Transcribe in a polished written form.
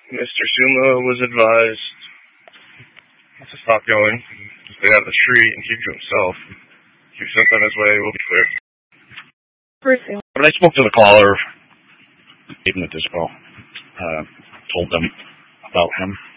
Mr. Suma was advised to stop going, to stay out of the street and keep to himself. If he's sent on his way, we'll be clear. But I spoke to the caller, gave him the dispo, told them about him.